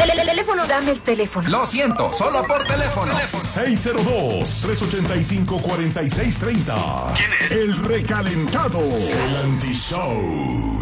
Teléfono, dame el teléfono. Lo siento, solo por teléfono. 602-385-4630. ¿Quién es? El recalentado. El anti-show.